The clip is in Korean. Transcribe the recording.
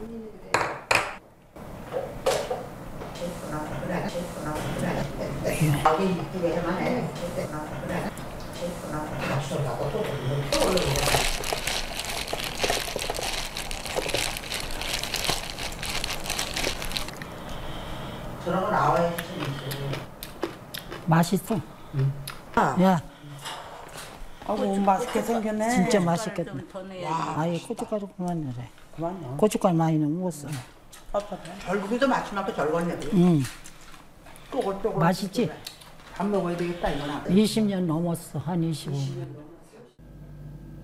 저런 거 나와야지. 맛있어. 야, 아이고 맛있게 생겼네. 진짜 맛있겠다. 아예 고춧가루 그만 넣으래. 고춧가루 많이 넣으면 못 써. 절구기도 마지막에 절궜네. 응. 쪼글쪼글. 맛있지? 밥 먹어야 되겠다 이거는. 20년 넘었어. 한 25년.